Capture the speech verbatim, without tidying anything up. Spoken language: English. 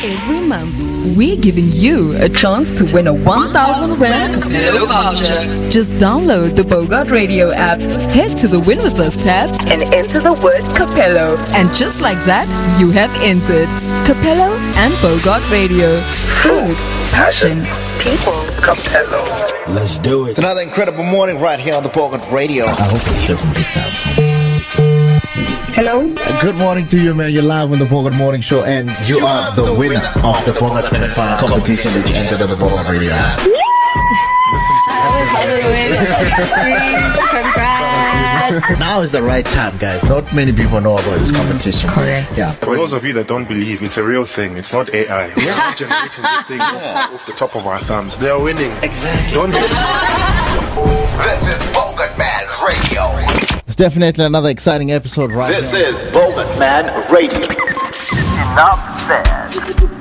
Every month, we're giving you a chance to win a one thousand Rand Capello voucher. Just download the Bogart Radio app, head to the Win With Us tab, and enter the word Capello. And just like that, you have entered. Capello and Bogart Radio. Food, passion, people, Capello. Let's do it. It's another incredible morning right here on the Bogart Radio. I hope it doesn't mix up. Hello. Good morning to you, man. You're live on the Bogart Morning Show, and you are the winner of the Bogart twenty-five competition that you entered on the Bogart Radio app. Congrats. Now is the right time, guys. Not many people know about this competition. Correct. Yeah. For those of you that don't believe, it's a real thing. It's not A I. We're not generating this thing off, off the top of our thumbs. They are winning. Exactly. Don't be. This is Bogart Man Radio. It's definitely another exciting episode right This here. is Bogart Man Radio. Enough said.